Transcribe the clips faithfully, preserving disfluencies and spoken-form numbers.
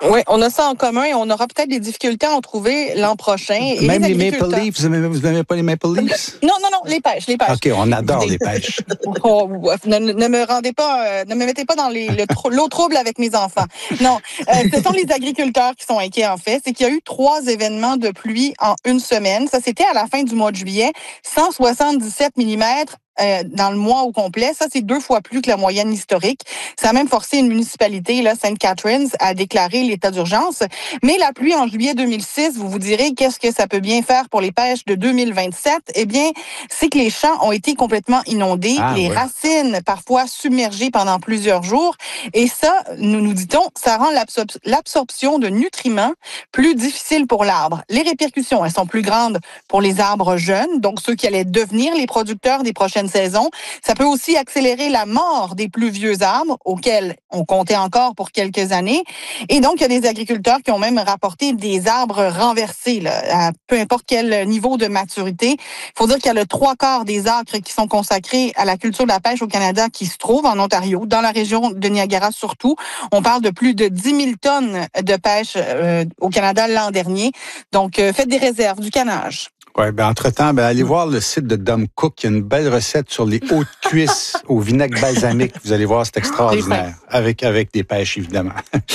Oui, on a ça en commun et on aura peut-être des difficultés à en trouver l'an prochain. Et Même les, les Maple Leafs, vous n'aimez, vous n'aimez pas les Maple Leafs? Non, non, non, les pêches, les pêches. OK, on adore les pêches. Oh, ne, ne me rendez pas, euh, ne me mettez pas dans les, le, l'eau trouble avec mes enfants. Non, euh, ce sont les agriculteurs qui sont inquiets en fait. C'est qu'il y a eu trois événements de pluie en une semaine. Ça, c'était à la fin du mois de juillet. cent soixante-dix-sept millimètres. Euh, dans le mois au complet. Ça, c'est deux fois plus que la moyenne historique. Ça a même forcé une municipalité, là, Saint Catharines, à déclarer l'état d'urgence. Mais la pluie en juillet deux mille six, vous vous direz, qu'est-ce que ça peut bien faire pour les pêches de deux mille vingt-sept? Eh bien, c'est que les champs ont été complètement inondés, ah, les ouais. racines parfois submergées pendant plusieurs jours. Et ça, nous nous dit-on, ça rend l'absor- l'absorption de nutriments plus difficile pour l'arbre. Les répercussions, elles sont plus grandes pour les arbres jeunes, donc ceux qui allaient devenir les producteurs des prochaines saison. Ça peut aussi accélérer la mort des plus vieux arbres auxquels on comptait encore pour quelques années. Et donc, il y a des agriculteurs qui ont même rapporté des arbres renversés, là, à peu importe quel niveau de maturité. Il faut dire qu'il y a le trois quarts des acres qui sont consacrés à la culture de la pêche au Canada qui se trouvent en Ontario, dans la région de Niagara surtout. On parle de plus de dix mille tonnes de pêche euh, au Canada l'an dernier. Donc, euh, faites des réserves, du canage. Oui, ben entre-temps, ben allez voir le site de Dom Cook. Il y a une belle recette sur les hautes cuisses au vinaigre balsamique. Vous allez voir, c'est extraordinaire. Avec avec des pêches, évidemment.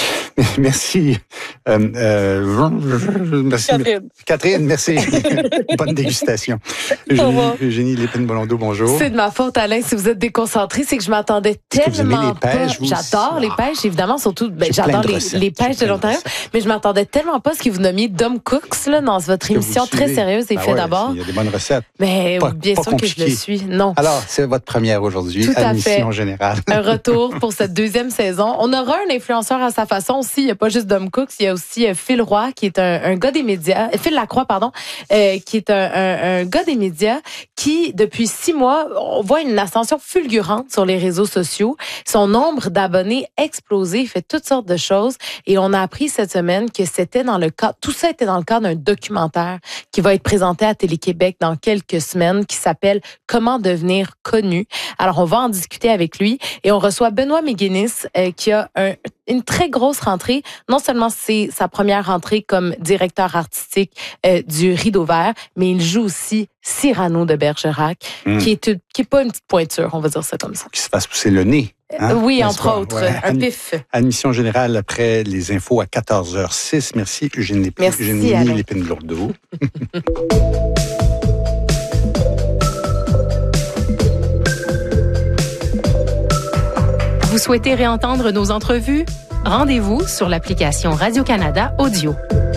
Merci. Euh, euh, merci. Catherine. Catherine, merci. Bonne dégustation. Eugénie, Eugénie Lépine-Bolondo, bonjour. C'est de ma faute, Alain, si vous êtes déconcentré, c'est que je m'attendais tellement vous aimez les pêches, pas. J'adore ah. les pêches, évidemment, surtout, ben, j'adore de les, les pêches de l'Ontario, mais je m'attendais tellement pas à ce que vous nommiez Dom Cooks, là, dans votre émission très sérieuse et ben fait ouais, d'abord. Il y a des bonnes recettes. Mais pas, bien pas sûr compliqué. que je le suis. Non. Alors, c'est votre première aujourd'hui, Tout à admission fait. générale. Un retour pour cette deuxième saison. On aura un influenceur à sa façon aussi. Il n'y a pas juste Dom Cooks, il y a aussi Phil Roy, qui est un, un gars des médias, Phil Lacroix, pardon, euh, qui est un, un, un gars des médias qui, depuis six mois, on voit une ascension fulgurante sur les réseaux sociaux. Son nombre d'abonnés explosé, il fait toutes sortes de choses. Et on a appris cette semaine que c'était dans le cadre, tout ça était dans le cadre d'un documentaire qui va être présenté à Télé-Québec dans quelques semaines, qui s'appelle « Comment devenir connu ». Alors, on va en discuter avec lui et on reçoit Benoît McGuinness, euh, qui a un, une très grosse rentrée. Non seulement c'est sa première rentrée comme directeur artistique euh, du Rideau Vert, mais il joue aussi Cyrano de Bergerac, mmh. qui est qui est pas une petite pointure, on va dire ça comme ça. Qui se fasse pousser le nez. Hein? Oui, N'est-ce entre pas? autres, ouais. un Ad- pif. Admission générale après les infos à quatorze heures six. Merci Eugénie Lépine. Merci, Eugénie Alain. Lépine-Lourdeau. Vous souhaitez réentendre nos entrevues? Rendez-vous sur l'application Radio-Canada Audio.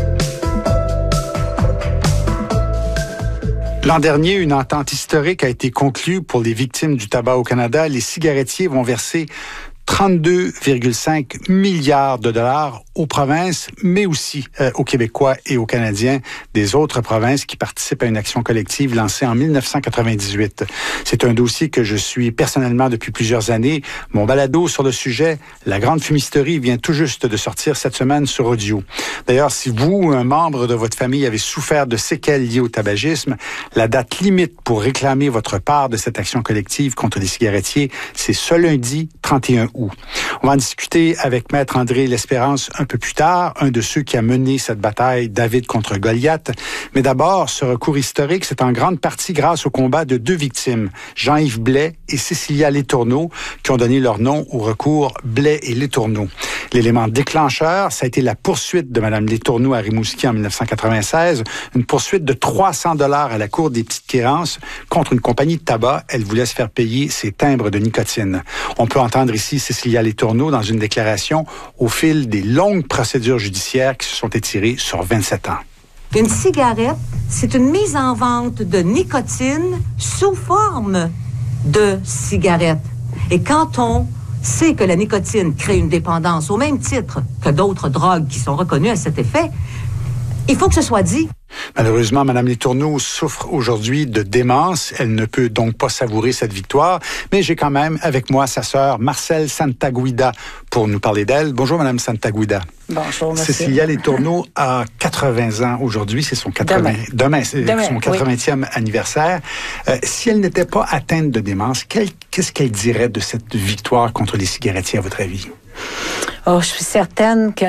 L'an dernier, une entente historique a été conclue pour les victimes du tabac au Canada. Les cigarettiers vont verser trente-deux virgule cinq milliards de dollars aux provinces, mais aussi euh, aux Québécois et aux Canadiens des autres provinces qui participent à une action collective lancée en dix-neuf cent quatre-vingt-dix-huit. C'est un dossier que je suis personnellement depuis plusieurs années. Mon balado sur le sujet, La Grande Fumisterie, vient tout juste de sortir cette semaine sur audio. D'ailleurs, si vous ou un membre de votre famille avez souffert de séquelles liées au tabagisme, la date limite pour réclamer votre part de cette action collective contre les cigarettiers, c'est ce lundi trente et un août. On va en discuter avec Maître André L'Espérance un peu plus tard, un de ceux qui a mené cette bataille David contre Goliath. Mais d'abord, ce recours historique, c'est en grande partie grâce au combat de deux victimes, Jean-Yves Blais et Cécilia Letourneau, qui ont donné leur nom au recours Blais et Letourneau. L'élément déclencheur, ça a été la poursuite de Mme Letourneau à Rimouski en dix-neuf cent quatre-vingt-seize, une poursuite de trois cents dollars à la Cour des petites créances contre une compagnie de tabac. Elle voulait se faire payer ses timbres de nicotine. On peut entendre ici Cécilia Letourneau dans une déclaration au fil des longues procédures judiciaires qui se sont étirées sur vingt-sept ans. Une cigarette, c'est une mise en vente de nicotine sous forme de cigarette. Et quand on sait que la nicotine crée une dépendance au même titre que d'autres drogues qui sont reconnues à cet effet, il faut que ce soit dit. Malheureusement, Mme Letourneau souffre aujourd'hui de démence. Elle ne peut donc pas savourer cette victoire. Mais j'ai quand même avec moi sa sœur Marcelle Santaguida pour nous parler d'elle. Bonjour, Mme Santaguida. Bonjour, monsieur. Cécilia Letourneau a quatre-vingts ans aujourd'hui. C'est son quatre-vingts... Demain. Demain, c'est Demain, son quatre-vingtième oui. anniversaire. Euh, si elle n'était pas atteinte de démence, quel, qu'est-ce qu'elle dirait de cette victoire contre les cigarettiers, à votre avis? Oh, je suis certaine que